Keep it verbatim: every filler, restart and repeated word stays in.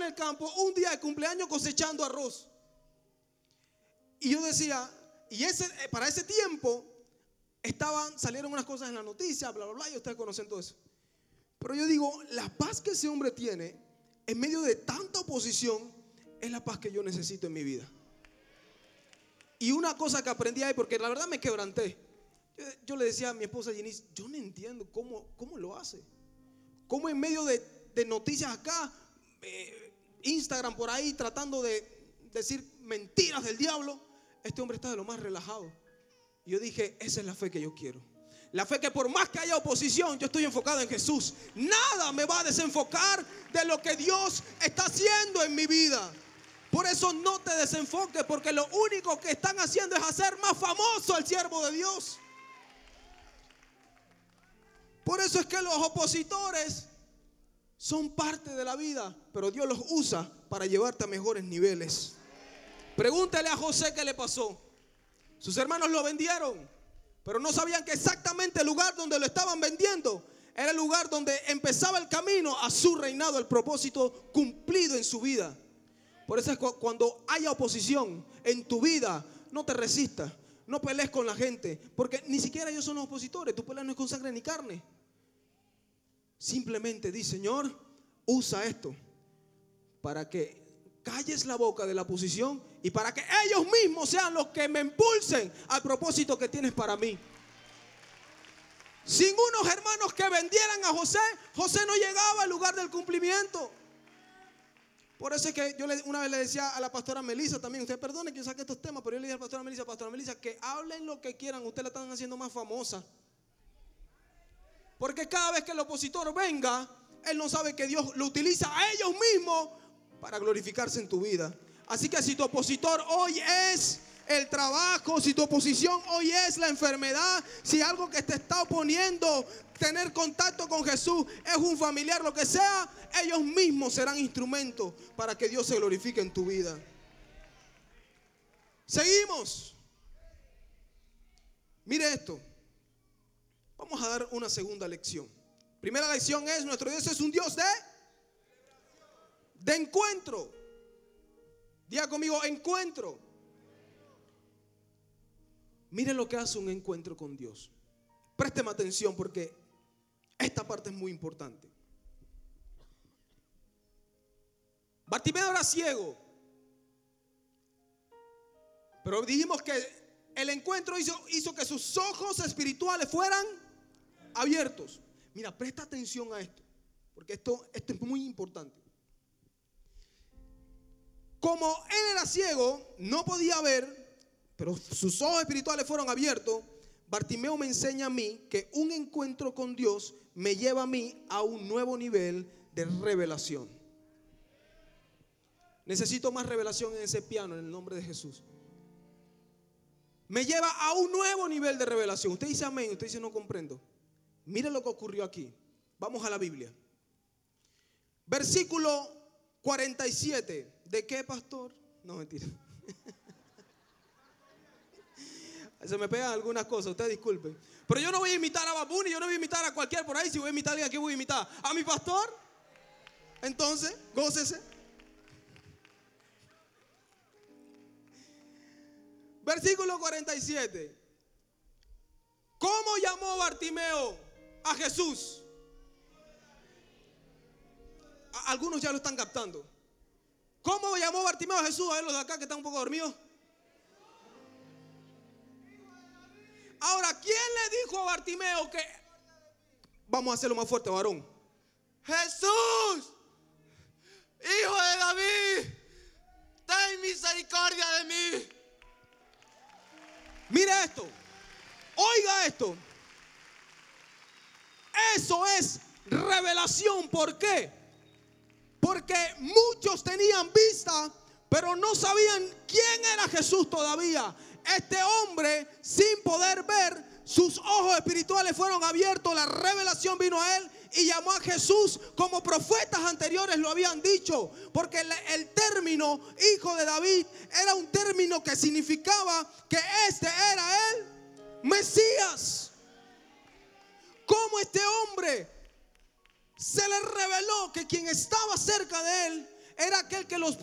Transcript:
el campo un día de cumpleaños cosechando arroz. Y yo decía, y ese, para ese tiempo estaban, salieron unas cosas en la noticia, bla, bla, bla, y ustedes conocen todo eso. Pero yo digo, la paz que ese hombre tiene en medio de tanta oposición es la paz que yo necesito en mi vida. Y una cosa que aprendí ahí, porque la verdad me quebranté. Yo, yo le decía a mi esposa Janice, yo no entiendo cómo, cómo lo hace. Cómo en medio de, de noticias acá, eh, Instagram por ahí tratando de decir mentiras del diablo, este hombre está de lo más relajado. Y yo dije, esa es la fe que yo quiero. La fe que por más que haya oposición, yo estoy enfocado en Jesús. Nada me va a desenfocar de lo que Dios está haciendo en mi vida. Por eso no te desenfoques, porque lo único que están haciendo es hacer más famoso al siervo de Dios. Por eso es que los opositores son parte de la vida, pero Dios los usa para llevarte a mejores niveles. Pregúntale a José qué le pasó. Sus hermanos lo vendieron, pero no sabían que exactamente el lugar donde lo estaban vendiendo era el lugar donde empezaba el camino a su reinado, el propósito cumplido en su vida. Por eso es que cuando haya oposición en tu vida, no te resistas, no pelees con la gente, porque ni siquiera ellos son los opositores. Tu pelea no es con sangre ni carne. Simplemente di, Señor, usa esto para que calles la boca de la oposición y para que ellos mismos sean los que me impulsen al propósito que tienes para mí. Sin unos hermanos que vendieran a José, José no llegaba al lugar del cumplimiento. Por eso es que yo le, una vez le decía a la pastora Melissa también, usted perdone que yo saque estos temas, pero yo le dije a la pastora Melissa, pastora Melissa, que hablen lo que quieran, ustedes la están haciendo más famosa. Porque cada vez que el opositor venga, él no sabe que Dios lo utiliza a ellos mismos para glorificarse en tu vida. Así que si tu opositor hoy es el trabajo, si tu oposición hoy es la enfermedad, si algo que te está oponiendo tener contacto con Jesús es un familiar, lo que sea, ellos mismos serán instrumentos para que Dios se glorifique en tu vida. Seguimos. Mire esto. Vamos a dar una segunda lección. Primera lección es: nuestro Dios es un Dios de de encuentro. Diga conmigo, encuentro. Mire lo que hace un encuentro con Dios. Présteme atención porque esta parte es muy importante. Bartimeo era ciego, pero dijimos que el encuentro hizo, hizo que sus ojos espirituales fueran abiertos. Mira, presta atención a esto, porque esto, esto es muy importante. Como él era ciego, no podía ver, pero sus ojos espirituales fueron abiertos. Bartimeo me enseña a mí que un encuentro con Dios me lleva a mí a un nuevo nivel de revelación. Necesito más revelación en ese piano en el nombre de Jesús. Me lleva a un nuevo nivel de revelación. Usted dice amén, usted dice no comprendo. Mire lo que ocurrió aquí. Vamos a la Biblia. Versículo cuarenta y siete. ¿De qué, pastor? No, mentira. Se me pegan algunas cosas, usted disculpe. Pero yo no voy a imitar a Bad Bunny, yo no voy a imitar a cualquier por ahí. Si voy a imitar a alguien, ¿a quién voy a imitar? ¿A mi pastor? Entonces, gócese. Versículo cuarenta y siete. ¿Cómo llamó Bartimeo a Jesús? A- algunos ya lo están captando. ¿Cómo llamó Bartimeo a Jesús? A ver los de acá que están un poco dormidos. Ahora, ¿quién le dijo a Bartimeo que... Vamos a hacerlo más fuerte, varón. Jesús, hijo de David, ten misericordia de mí. Mire esto, oiga esto. Eso es revelación. ¿Por qué? Porque muchos tenían vista, pero no sabían quién era Jesús todavía. Este hombre, sin poder ver, sus ojos espirituales fueron abiertos, la revelación vino a él y llamó a Jesús como profetas anteriores lo habían dicho. Porque el, el término hijo de David era un término que significaba que este era el Mesías. ¿Cómo este hombre se le reveló que quien estaba cerca de él era aquel que los